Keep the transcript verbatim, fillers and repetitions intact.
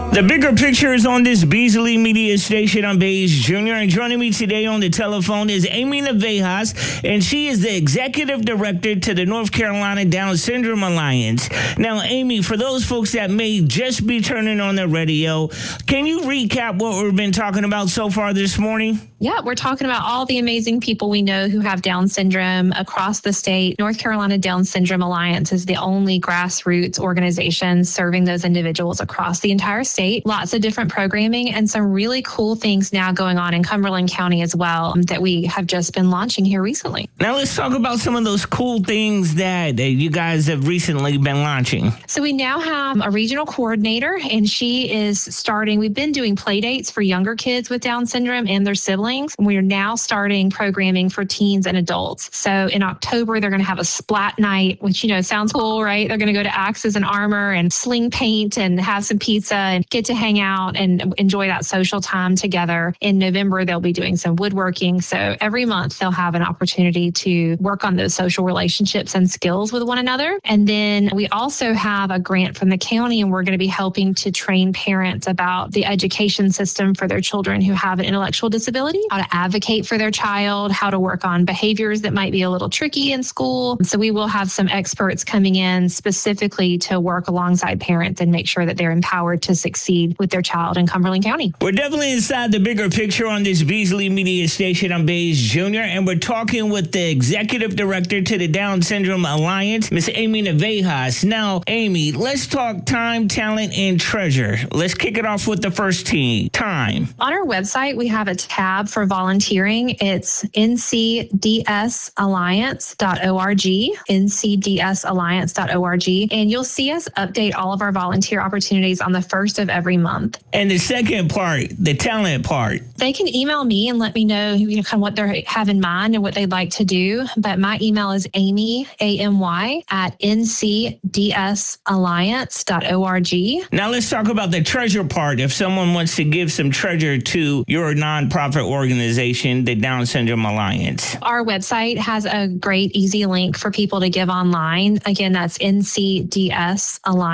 The bigger picture is on this Beasley Media Station. I'm Baze Junior And joining me today on the telephone is Amy Navejas, and she is the Executive Director to the North Carolina Down Syndrome Alliance. Now, Amy, for those folks that may just be turning on their radio, can you recap what we've been talking about so far this morning? Yeah, we're talking about all the amazing people we know who have Down syndrome across the state. North Carolina Down Syndrome Alliance is the only grassroots organization serving those individuals across the entire state. Lots of different programming and some really cool things now going on in Cumberland County as well that we have just been launching here recently. Now let's talk about some of those cool things that you guys have recently been launching. So we now have a regional coordinator, and she is starting, we've been doing play dates for younger kids with Down syndrome and their siblings. And we are now starting programming for teens and adults. So in October, they're going to have a splat night, which, you know, sounds cool, right? They're going to go to Axes and Armor and sling paint and have some pizza and get to hang out and enjoy that social time together. In November, they'll be doing some woodworking. So every month they'll have an opportunity to work on those social relationships and skills with one another. And then we also have a grant from the county, and we're going to be helping to train parents about the education system for their children who have an intellectual disability, how to advocate for their child, how to work on behaviors that might be a little tricky in school. So we will have some experts coming in specifically to work alongside parents and make sure that they're empowered to succeed with their child in Cumberland County. We're definitely inside the bigger picture on this Beasley Media Station. I'm Baze Junior, and we're talking with the Executive Director to the Down Syndrome Alliance, Miss Amy Navejas. Now, Amy, let's talk time, talent, and treasure. Let's kick it off with the first team, time. On our website, we have a tab for volunteering. It's N C D S alliance dot org, N C D S alliance dot org, and you'll see us update all of our volunteer opportunities on the first of every month. And the second part, the talent part. They can email me and let me know, you know, kind of what they have in mind and what they'd like to do. But my email is Amy, A M Y, at N C D S alliance dot org. Now let's talk about the treasure part. If someone wants to give some treasure to your nonprofit organization, the Down Syndrome Alliance. Our website has a great, easy link for people to give online. Again, that's N C D S alliance.